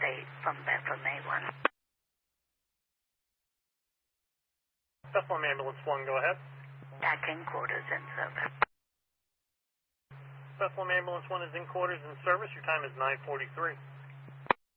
update from Bethlehem A1. Bethlehem Ambulance 1, go ahead. Back-in quarters in service. Bethlehem Ambulance 1 is in quarters in service. Your time is 9:43.